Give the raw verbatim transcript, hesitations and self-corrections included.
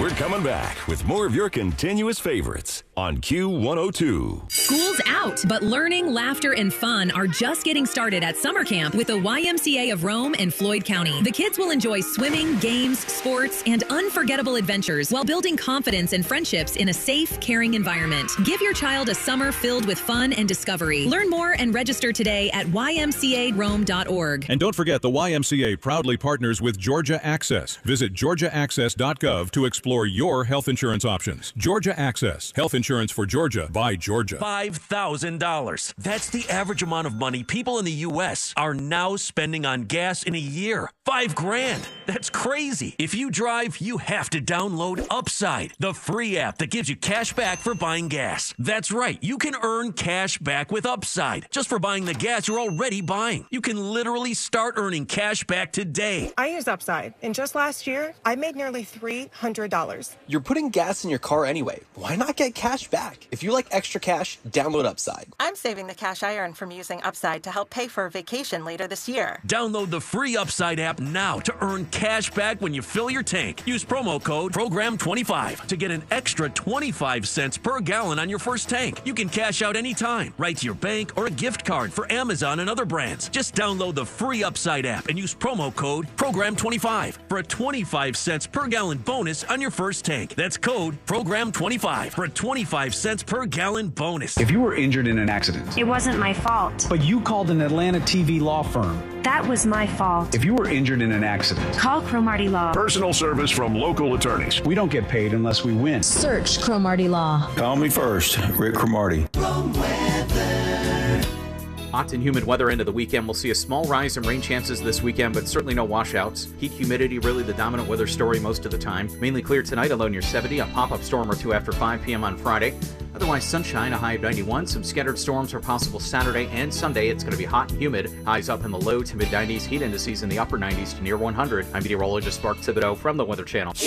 We're coming back with more of your continuous favorites on Q one oh two. School's out, but learning, laughter, and fun are just getting started at summer camp with the Y M C A of Rome and Floyd County. The kids will enjoy swimming, games, sports, and unforgettable adventures while building confidence and friendships in a safe, caring environment. Give your child a summer filled with fun and discovery. Learn more and register today at y m c a rome dot org. And don't forget, the Y M C A proudly partners with Georgia Access. Visit georgia access dot gov to explore your health insurance options. Georgia Access. Health insurance for Georgia by Georgia. five thousand dollars. That's the average amount of money people in the U S are now spending on gas in a year. Five grand. That's crazy. If you drive, you have to download Upside, the free app that gives you cash back for buying gas. That's right. You can earn cash back with Upside just for buying the gas you're already buying. You can literally start earning cash back today. I use Upside, and just last year, I made nearly three hundred dollars. You're putting gas in your car anyway. Why not get cash back? If you like extra cash, download Upside. I'm saving the cash I earn from using Upside to help pay for a vacation later this year. Download the free Upside app now to earn cash back when you fill your tank. Use promo code program twenty-five to get an extra twenty-five cents per gallon on your first tank. You can cash out anytime, right to your bank or a gift card for Amazon and other brands. Just download the free Upside app and use promo code program twenty-five for a twenty-five cents per gallon bonus on your first tank. That's code program twenty-five for a twenty-five cents per gallon bonus. If you were injured in an accident, it wasn't my fault. But you called an Atlanta T V law firm. That was my fault. If you were injured in an accident, call Cromartie Law. Personal service from local attorneys. We don't get paid unless we win. Search Cromartie Law. Call me first, Rick Cromartie. Hot and humid weather into the weekend. We'll see a small rise in rain chances this weekend, but certainly no washouts. Heat, humidity, really the dominant weather story most of the time. Mainly clear tonight, a low near seventy, a pop-up storm or two after five p.m. on Friday. Otherwise, sunshine, a high of ninety-one. Some scattered storms are possible Saturday and Sunday. It's going to be hot and humid. Highs up in the low to mid-nineties. Heat indices in the upper nineties to near one hundred. I'm meteorologist Mark Thibodeau from the Weather Channel.